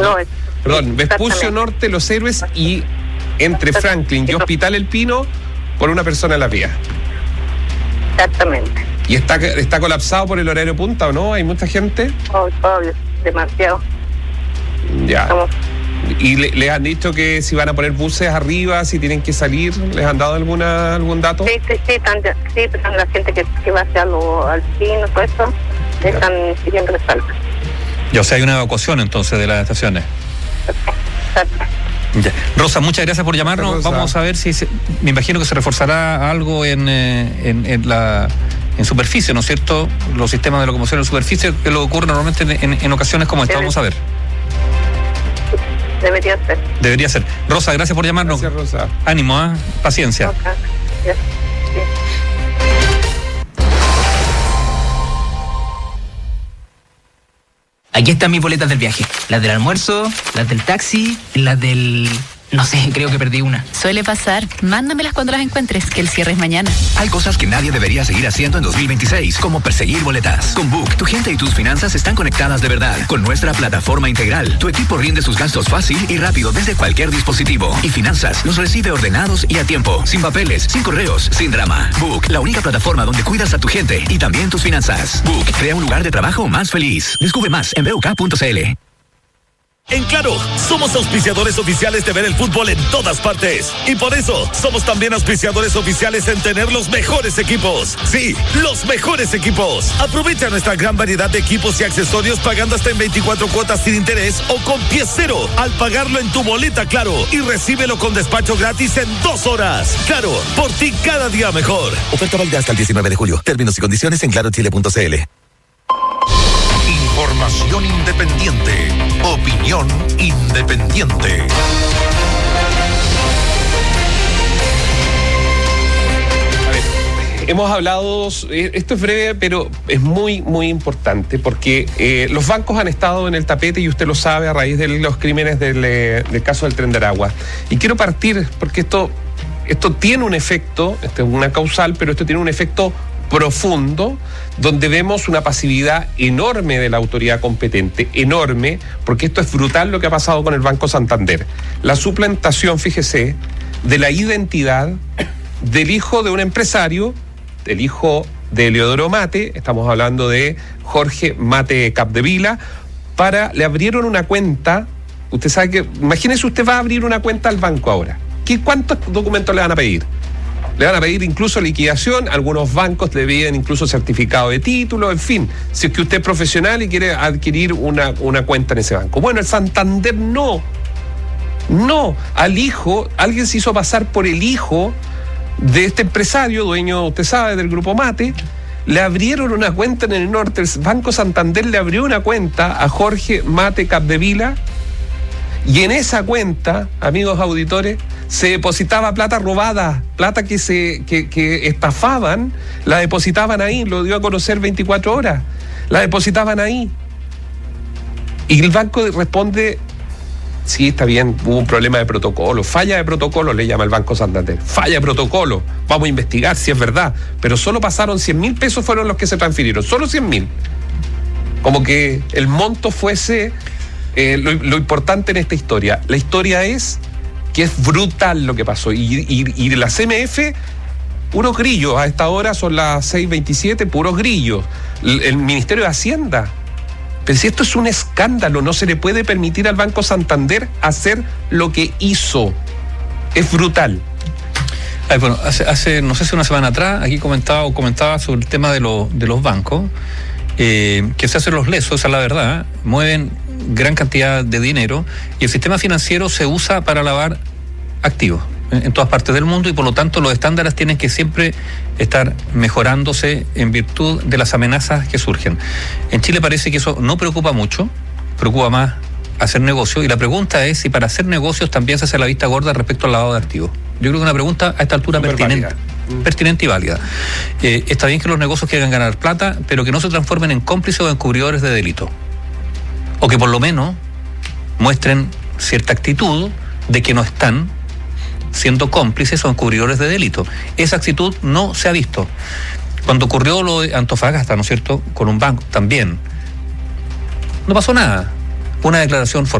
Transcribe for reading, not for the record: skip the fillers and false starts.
Perdón, Vespucio Norte, Los Héroes y entre Franklin y Hospital El Pino por una persona en la vía. Exactamente. ¿Y está colapsado por el horario punta o no? ¿Hay mucha gente? Obvio, demasiado. Ya. ¿Y le han dicho que si van a poner buses arriba, si tienen que salir? ¿Les han dado algún dato? Sí, están la gente que va hacia al Pino, todo eso, están pidiendo que salga. Ya, o sea, hay una evacuación entonces de las estaciones. Exacto. Ya. Rosa, muchas gracias por llamarnos. Rosa. Vamos a ver si me imagino que se reforzará algo en superficie, ¿no es cierto? Los sistemas de locomoción en superficie, que lo ocurre normalmente en ocasiones como esta. Vamos a ver. Debería ser. Rosa, gracias por llamarnos. Gracias, Rosa. Ánimo, paciencia. Okay. Yes. Sí. Aquí están mis boletas del viaje. Las del almuerzo, las del taxi, las del... No sé, creo que perdí una. Suele pasar. Mándamelas cuando las encuentres, que el cierre es mañana. Hay cosas que nadie debería seguir haciendo en 2026, como perseguir boletas. Con Book, tu gente y tus finanzas están conectadas de verdad. Con nuestra plataforma integral, tu equipo rinde sus gastos fácil y rápido desde cualquier dispositivo. Y finanzas los recibe ordenados y a tiempo, sin papeles, sin correos, sin drama. Book, la única plataforma donde cuidas a tu gente y también tus finanzas. Book, crea un lugar de trabajo más feliz. Descubre más en BUK.cl. En Claro, somos auspiciadores oficiales de ver el fútbol en todas partes. Y por eso, somos también auspiciadores oficiales en tener los mejores equipos. Sí, los mejores equipos. Aprovecha nuestra gran variedad de equipos y accesorios pagando hasta en 24 cuotas sin interés o con pie cero al pagarlo en tu boleta Claro. Y recíbelo con despacho gratis en 2 horas. Claro, por ti cada día mejor. Oferta válida hasta el 19 de julio. Términos y condiciones en clarochile.cl. Información independiente. Opinión independiente. A ver, hemos hablado, esto es breve, pero es muy, muy importante, porque los bancos han estado en el tapete, y usted lo sabe, a raíz de los crímenes del caso del Tren de Aragua. Y quiero partir, porque esto tiene un efecto, esto es una causal, pero esto tiene un efecto profundo, donde vemos una pasividad enorme de la autoridad competente, enorme, porque esto es brutal lo que ha pasado con el Banco Santander. La suplantación, fíjese, de la identidad del hijo de un empresario, el hijo de Eleodoro Mate, estamos hablando de Jorge Mate Capdevila, le abrieron una cuenta. Usted sabe que, imagínese, usted va a abrir una cuenta al banco ahora. ¿Cuántos documentos le van a pedir? Le van a pedir incluso liquidación, algunos bancos le piden incluso certificado de título, en fin, si es que usted es profesional y quiere adquirir una cuenta en ese banco. Bueno, el Santander no, al hijo, alguien se hizo pasar por el hijo de este empresario, dueño, usted sabe, del Grupo Mate, le abrieron una cuenta en el norte, el Banco Santander le abrió una cuenta a Jorge Mate Capdevila, y en esa cuenta, amigos auditores, se depositaba plata robada, plata que estafaban, la depositaban ahí, lo dio a conocer 24 horas, la depositaban ahí. Y el banco responde, sí, está bien, hubo un problema de protocolo, falla de protocolo, le llama el Banco Santander, falla de protocolo, vamos a investigar si es verdad, pero solo pasaron 100.000 pesos, fueron los que se transfirieron, solo 100.000. Como que el monto fuese lo importante en esta historia. La historia es que es brutal lo que pasó, y la CMF, puros grillos, a esta hora son las 6:27, puros grillos. El Ministerio de Hacienda, pero si esto es un escándalo, no se le puede permitir al Banco Santander hacer lo que hizo, es brutal. Bueno, hace no sé si una semana atrás aquí comentaba sobre el tema de los bancos, que se hacen los lesos, esa es la verdad, mueven gran cantidad de dinero, y el sistema financiero se usa para lavar activos en todas partes del mundo, y por lo tanto los estándares tienen que siempre estar mejorándose en virtud de las amenazas que surgen. En Chile parece que eso no preocupa mucho, preocupa más hacer negocios, y la pregunta es si para hacer negocios también se hace la vista gorda respecto al lavado de activos. Yo creo que una pregunta a esta altura pertinente y válida. Está bien que los negocios quieran ganar plata, pero que no se transformen en cómplices o encubridores de delito, o que por lo menos muestren cierta actitud de que no están siendo cómplices o encubridores de delito. Esa actitud no se ha visto. Cuando ocurrió lo de Antofagasta, ¿no es cierto?, con un banco también, no pasó nada. Una declaración formal.